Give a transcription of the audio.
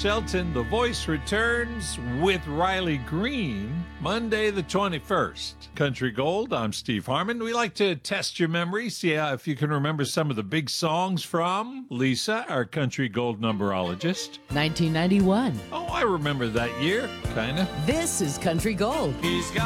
Shelton. The Voice returns with Riley Green Monday the 21st. Country Gold, I'm Steve Harmon. We like to test your memory, see if you can remember some of the big songs from Lisa, our Country Gold numberologist. 1991. Oh, I remember that year, kind of. This is Country Gold. He's got